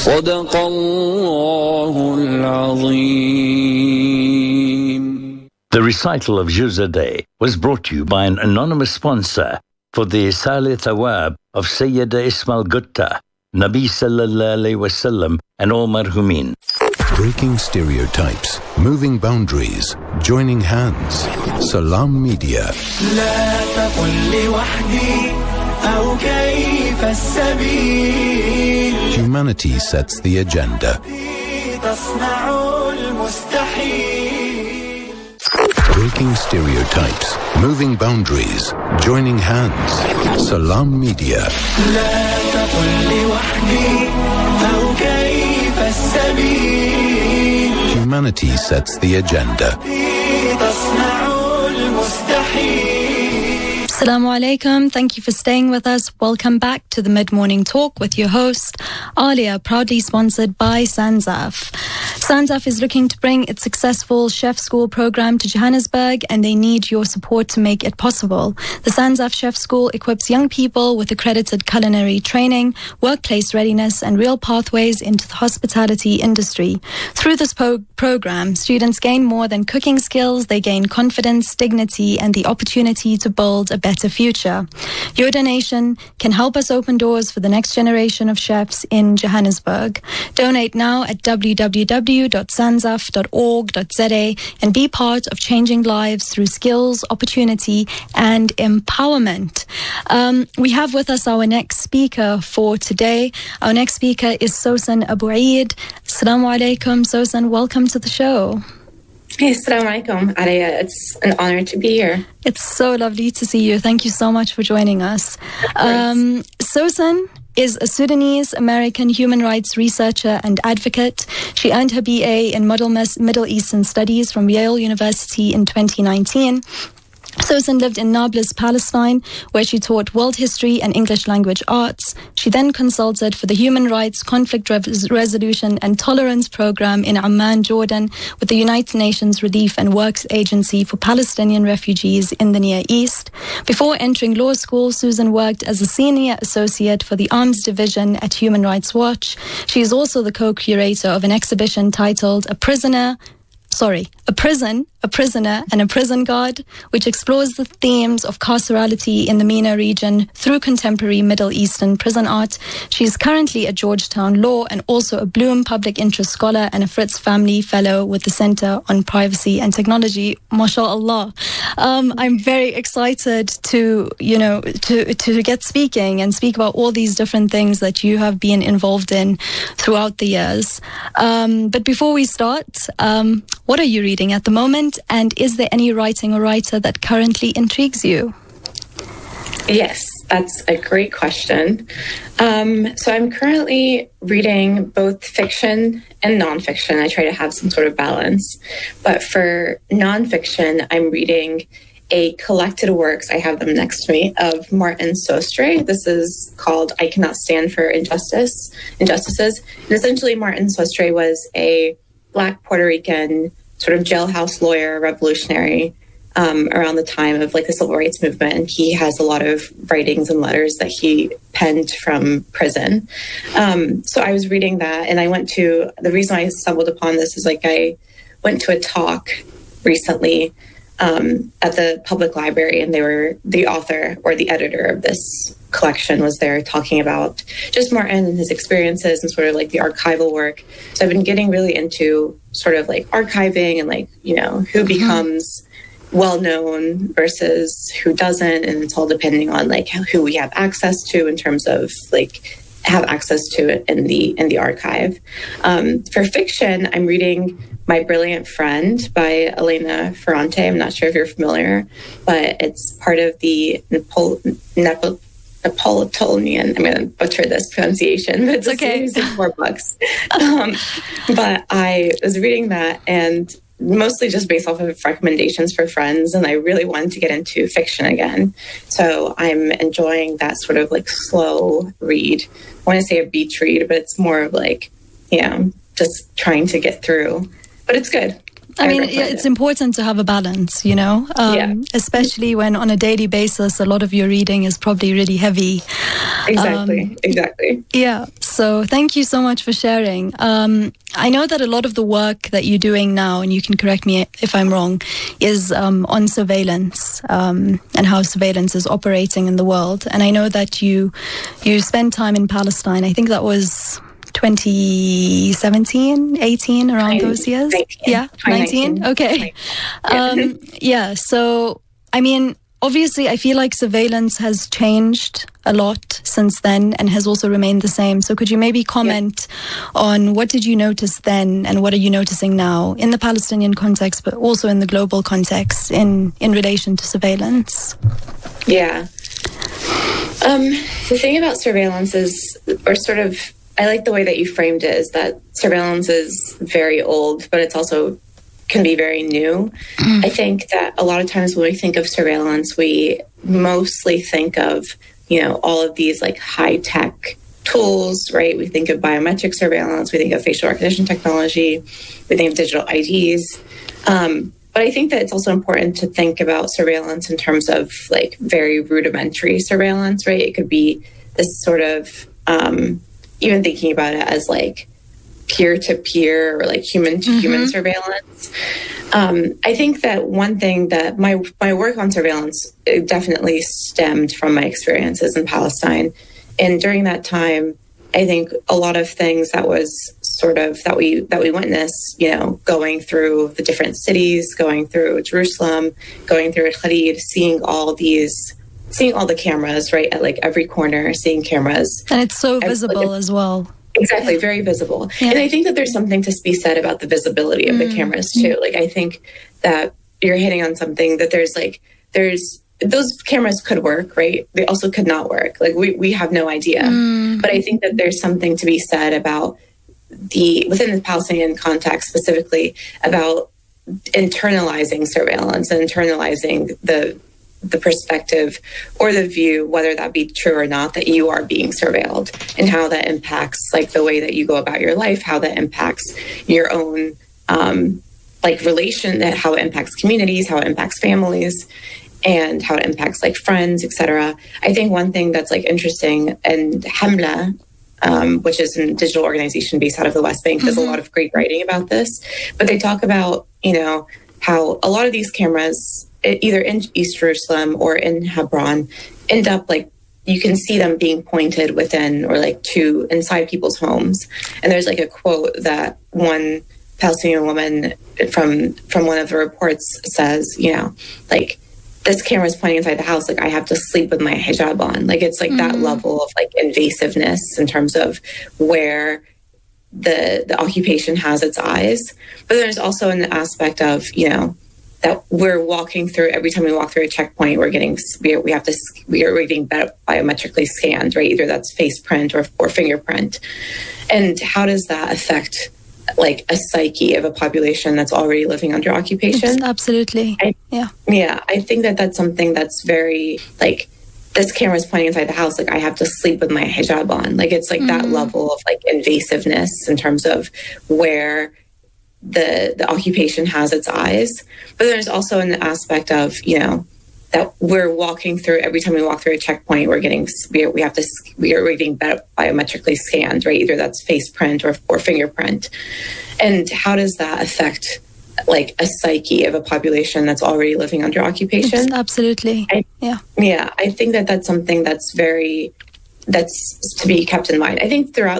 صدق الله العظيم. The recital of Juz Day was brought to you by an anonymous sponsor for the Isali Thawab of Sayyida Ismail Gutta, Nabi Sallallahu Alaihi Wasallam, and all marhumin. Breaking stereotypes, moving boundaries, joining hands. Salam Media. لا تقل لوحدي أو كيف السبيل. Humanity sets the agenda. تصنع المستحيل. Breaking stereotypes, moving boundaries, joining hands. Salam Media. لا تقل لوحدي أو كيف السبيل. Humanity sets the agenda. تصنع المستحيل. Assalamu alaikum. Thank you for staying with us. Welcome back to the Mid-Morning Talk with your host, Alia, proudly sponsored by Sanzaf. Sanzaf is looking to bring its successful chef school program to Johannesburg, and they need your support to make it possible. The Sanzaf Chef School equips young people with accredited culinary training, workplace readiness, and real pathways into the hospitality industry. Through this program, students gain more than cooking skills. They gain confidence, dignity, and the opportunity to build a better future. Your donation can help us open doors for the next generation of chefs in Johannesburg. Donate now at www.sanzaf.org.za and be part of changing lives through skills, opportunity, and empowerment. We have with us our next speaker for today. Our next speaker is Sosan Abu Eid. Assalamu alaikum, Sosan. Welcome to the show. Hey, assalamu alaikum, Araya. It's an honor to be here. It's so lovely to see you. Thank you so much for joining us. Sosan is a Sudanese-American human rights researcher and advocate. She earned her BA in Middle Eastern Studies from Yale University in 2019. Sosan lived in Nablus, Palestine, where she taught world history and English language arts. She then consulted for the Human Rights, Conflict Resolution and Tolerance Program in Amman, Jordan, with the United Nations Relief and Works Agency for Palestinian Refugees in the Near East. Before entering law school, Susan worked as a senior associate for the Arms Division at Human Rights Watch. She is also the co-curator of an exhibition titled A Prison, a Prisoner and a Prison Guard, which explores the themes of carcerality in the MENA region through contemporary Middle Eastern prison art. She is currently at Georgetown Law and also a Bloom Public Interest Scholar and a Fritz Family Fellow with the Center on Privacy and Technology. MashaAllah. I'm very excited to get speaking and speak about all these different things that you have been involved in throughout the years. But before we start, what are you reading at the moment? And is there any writing or writer that currently intrigues you? Yes, that's a great question. So I'm currently reading both fiction and nonfiction. I try to have some sort of balance. But for nonfiction, I'm reading a collected works, I have them next to me, of Martin Sostre. This is called I Cannot Stand for Injustices. And essentially, Martin Sostre was a Black Puerto Rican sort of jailhouse lawyer, revolutionary around the time of like the civil rights movement. And he has a lot of writings and letters that he penned from prison. So I was reading that, and the reason I stumbled upon this is like I went to a talk recently at the public library, and the author or the editor of this collection was there talking about just Martin and his experiences and sort of like the archival work. So I've been getting really into sort of like archiving and like, who becomes well-known versus who doesn't. And it's all depending on like who we have access to in terms of like have access to it in the archive. For fiction, I'm reading My Brilliant Friend by Elena Ferrante. I'm not sure if you're familiar, but it's part of the Napolitanian. I'm going to butcher this pronunciation, but it's okay. It's 4 books. But I was reading that, and mostly just based off of recommendations for friends, and I really wanted to get into fiction again. So I'm enjoying that sort of like slow read. I want to say a beach read, but it's more of like, just trying to get through. But it's good. I mean, it's important to have a balance, especially when on a daily basis, a lot of your reading is probably really heavy. Exactly. Yeah. So thank you so much for sharing. I know that a lot of the work that you're doing now, and you can correct me if I'm wrong, is on surveillance and how surveillance is operating in the world. And I know that you spent time in Palestine. I think that was 2017, 18, around those years. 19. Yeah, 19. Okay. Yeah. So, I mean, obviously, I feel like surveillance has changed a lot since then and has also remained the same. So could you maybe comment on what did you notice then and what are you noticing now in the Palestinian context, but also in the global context in relation to surveillance? Yeah. The thing about surveillance is, or sort of, I like the way that you framed it, is that surveillance is very old, but it's also can be very new. I think that a lot of times when we think of surveillance, we mostly think of, all of these like high tech tools, right? We think of biometric surveillance, we think of facial recognition technology, we think of digital IDs. But I think that it's also important to think about surveillance in terms of like very rudimentary surveillance, right? It could be this sort of, even thinking about it as like peer-to-peer or like human-to-human surveillance. I think that one thing that my work on surveillance definitely stemmed from my experiences in Palestine. And during that time, I think a lot of things that was sort of that we witnessed, going through the different cities, going through Jerusalem, going through Al-Khalid, seeing all the cameras, right, at like every corner, seeing cameras. And it's so visible as well. Exactly, very visible. Yeah. And I think that there's something to be said about the visibility of the cameras too. Like, I think that you're hitting on something that there's those cameras could work, right? They also could not work. Like, we have no idea. But I think that there's something to be said about within the Palestinian context specifically, about internalizing surveillance and internalizing the perspective or the view, whether that be true or not, that you are being surveilled, and how that impacts like the way that you go about your life, how that impacts your own relation, how it impacts communities, how it impacts families, and how it impacts like friends, etc. I think one thing that's like interesting, and Hamla, which is a digital organization based out of the West Bank, does a lot of great writing about this, but they talk about, how a lot of these cameras, either in East Jerusalem or in Hebron, end up like, you can see them being pointed within or like to inside people's homes. And there's like a quote that one Palestinian woman from one of the reports says, like, this camera is pointing inside the house, like I have to sleep with my hijab on. Like, it's like that level of like invasiveness in terms of where the occupation has its eyes. But there's also an aspect of, that we're walking through, every time we walk through a checkpoint, we're getting biometrically scanned, right? Either that's face print or fingerprint. And how does that affect like a psyche of a population that's already living under occupation? Absolutely. I think that that's something that's very like, this camera is pointing inside the house, like I have to sleep with my hijab on. Like, it's like that level of like invasiveness in terms of where the occupation has its eyes. But there's also an aspect of, that we're walking through, every time we walk through a checkpoint, we're getting biometrically scanned, right? Either that's face print or fingerprint. And how does that affect like a psyche of a population that's already living under occupation? Absolutely. I think that that's something that's to be kept in mind. I think throughout